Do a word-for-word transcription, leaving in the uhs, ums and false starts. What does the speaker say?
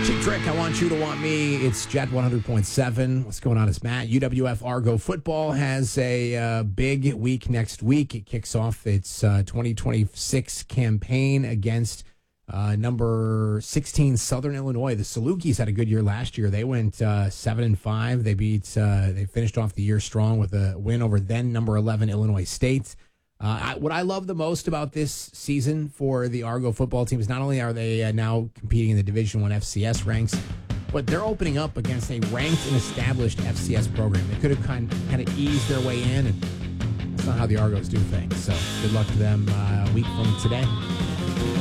Cheap Trick, I Want You to Want Me. It's Jet one hundred point seven. What's going on? It's Matt. U W F Argo football has a uh, big week next week. It kicks off its uh, twenty twenty-six campaign against uh, number sixteen Southern Illinois. The Salukis had a good year last year. They went uh, seven and five. They beat. Uh, they finished off the year strong with a win over then number eleven Illinois State. Uh, I, what I love the most about this season for the Argo football team is not only are they uh, now competing in the Division One F C S ranks, but they're opening up against a ranked and established F C S program. They could have kind, kind of eased their way in, and that's not how the Argos do things. So good luck to them uh, a week from today.